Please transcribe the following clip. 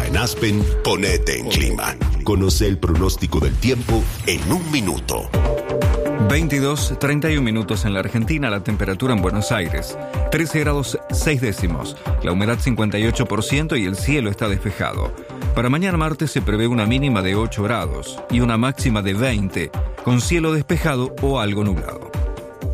en Aspen, ponete en clima. Conoce el pronóstico del tiempo en un minuto. 22:31 minutos en la Argentina, la temperatura en Buenos Aires, 13 grados 6 décimos, la humedad 58% y el cielo está despejado. Para mañana martes se prevé una mínima de 8 grados y una máxima de 20, con cielo despejado o algo nublado.